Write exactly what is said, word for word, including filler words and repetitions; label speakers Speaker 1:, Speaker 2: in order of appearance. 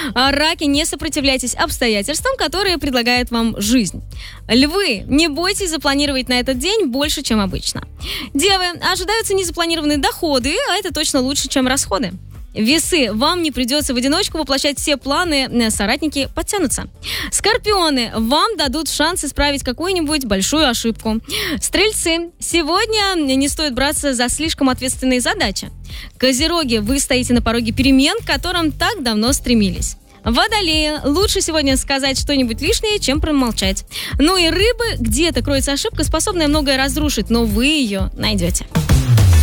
Speaker 1: А раки, не сопротивляйтесь обстоятельствам, которые предлагает вам жизнь. Львы, не бойтесь запланировать на этот день больше, чем обычно. Девы, ожидаются незапланированные доходы, а это точно лучше, чем расходы. Весы, вам не придется в одиночку воплощать все планы, соратники подтянутся. Скорпионы, вам дадут шанс исправить какую-нибудь большую ошибку. Стрельцы, сегодня не стоит браться за слишком ответственные задачи. Козероги, вы стоите на пороге перемен, к которым так давно стремились. Водолеи, лучше сегодня сказать что-нибудь лишнее, чем промолчать. Ну и рыбы, где-то кроется ошибка, способная многое разрушить, но вы ее найдете.